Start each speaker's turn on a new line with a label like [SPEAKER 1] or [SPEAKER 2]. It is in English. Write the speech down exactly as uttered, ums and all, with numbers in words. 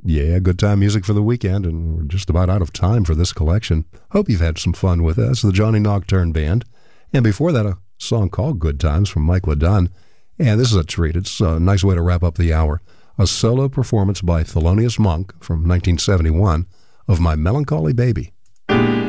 [SPEAKER 1] Yeah, good time music for the weekend, and we're just about out of time for this collection. Hope you've had some fun with us, the Johnny Nocturne Band. And before that, a song called Good Times from Mike LeDun. And this is a treat. It's a nice way to wrap up the hour. A solo performance by Thelonious Monk from nineteen seventy-one of My Melancholy Baby.